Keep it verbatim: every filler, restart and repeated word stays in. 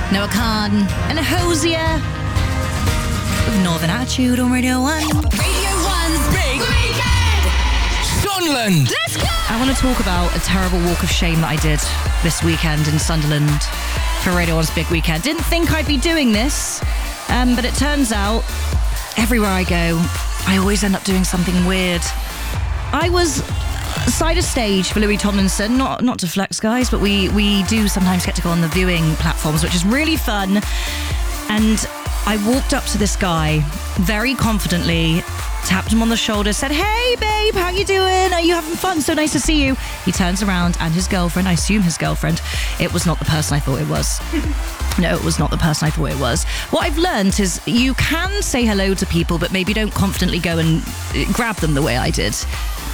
Noah Khan and Hosier with Northern Attitude on Radio one. Radio one's Big Weekend! Sunderland! Let's go! I want to talk about a terrible walk of shame that I did this weekend in Sunderland for Radio one's Big Weekend. Didn't think I'd be doing this, um, but it turns out everywhere I go, I always end up doing something weird. I was side of stage for Louis Tomlinson, not not to flex, guys, but we we do sometimes get to go on the viewing platforms, which is really fun. And I walked up to this guy very confidently, tapped him on the shoulder, said, "Hey babe, how you doing? Are you having fun? So nice to see you." He turns around and his girlfriend, I assume his girlfriend, it was not the person I thought it was. No, it was not the person I thought it was. What I've learned is you can say hello to people, but maybe don't confidently go and grab them the way I did.